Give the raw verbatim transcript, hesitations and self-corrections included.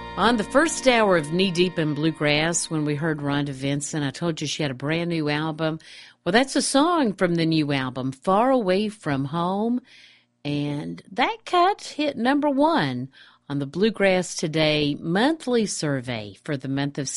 On the first hour of Knee Deep in Bluegrass, when we heard Rhonda Vincent, I told you she had a brand new album. Well, that's a song from the new album, Far Away From Home. And that cut hit number one on the Bluegrass Today monthly survey for the month of